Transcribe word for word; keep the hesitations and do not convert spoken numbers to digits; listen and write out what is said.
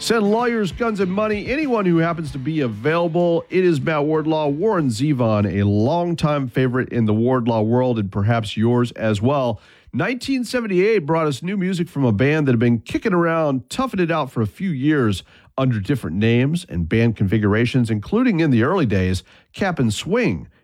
Send lawyers, guns, and money, anyone who happens to be available. It is Matt Wardlaw, Warren Zevon, a longtime favorite in the Wardlaw world and perhaps yours as well. nineteen seventy-eight brought us new music from a band that had been kicking around, toughing it out for a few years under different names and band configurations, including in the early days, Cap'n Swing.